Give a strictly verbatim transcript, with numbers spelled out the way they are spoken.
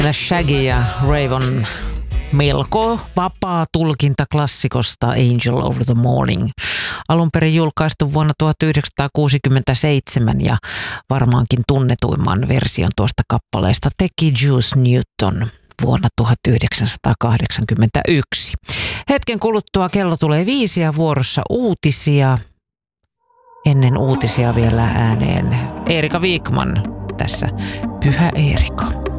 Shaggy ja Raven, melko vapaa tulkinta klassikosta Angel of the Morning. Alun perin julkaistu vuonna tuhatyhdeksänsataakuusikymmentäseitsemän ja varmaankin tunnetuimman version tuosta kappaleesta teki Juice Newton vuonna tuhatyhdeksänsataakahdeksankymmentäyksi. Hetken kuluttua kello tulee viisi ja vuorossa uutisia. Ennen uutisia vielä ääneen Eerika Wikman tässä Pyhä Eerika.